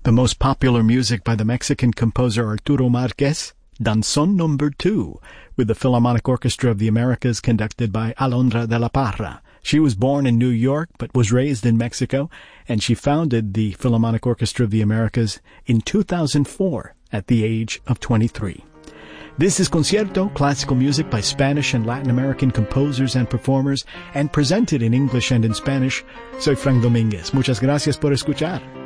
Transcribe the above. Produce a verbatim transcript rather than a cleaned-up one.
The most popular music by the Mexican composer Arturo Marquez, Danzón Number Two, with the Philharmonic Orchestra of the Americas conducted by Alondra de la Parra. She was born in New York but was raised in Mexico, and she founded the Philharmonic Orchestra of the Americas in two thousand four at the age of twenty-three. This is Concierto, classical music by Spanish and Latin American composers and performers, and presented in English and in Spanish. Soy Frank Domínguez. Muchas gracias por escuchar.